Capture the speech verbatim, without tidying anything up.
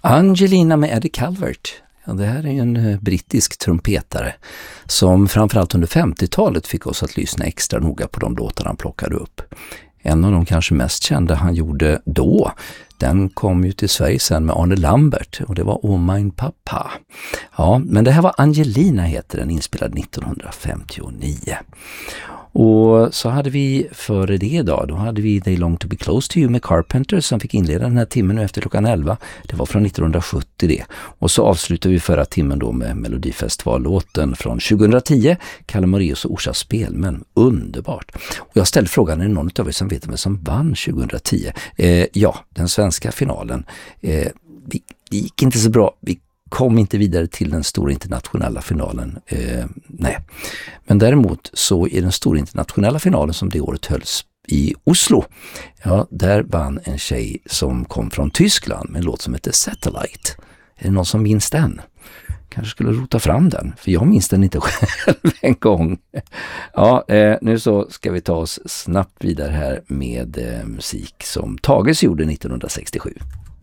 Angelina med Eddie Calvert. Ja, det här är en eh, brittisk trumpetare som framförallt under femtiotalet fick oss att lyssna extra noga på de låtar han plockade upp. En av de kanske mest kända han gjorde då, den kom ju till Sverige sen med Arne Lambert och det var Oh Mein Papa. Ja, men det här var Angelina heter den, inspelad nittonhundrafemtionio. Och så hade vi före det idag, då hade vi They Long To Be Close To You med Carpenter som fick inleda den här timmen nu efter klockan elva. Det var från nittonhundrasjuttio det. Och så avslutade vi förra timmen då med Melodifestivallåten från tjugohundratio, Kalle Moraeus och Orsa Spelmän. Underbart. Och jag ställde frågan, är det någon av er som vet vem som vann tjugohundratio? Eh, ja, den svenska finalen. Eh, vi, det gick inte så bra. Vi kom inte vidare till den stora internationella finalen. Eh, nej. Men däremot så i den stora internationella finalen som det året hölls i Oslo, ja, där vann en tjej som kom från Tyskland med en låt som heter Satellite. Är det någon som minns den? Kanske skulle rota fram den, för jag minns den inte själv en gång. Ja, eh, nu så ska vi ta oss snabbt vidare här med eh, musik som Tages gjorde nittonhundrasextiosju.